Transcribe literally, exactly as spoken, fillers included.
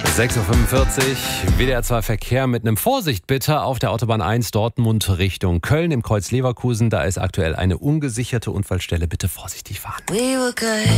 sechs Uhr fünfundvierzig, W D R zwei Verkehr mit einem Vorsicht bitte auf der Autobahn eins Dortmund Richtung Köln im Kreuz Leverkusen. Da ist aktuell eine ungesicherte Unfallstelle. Bitte vorsichtig fahren. We were good.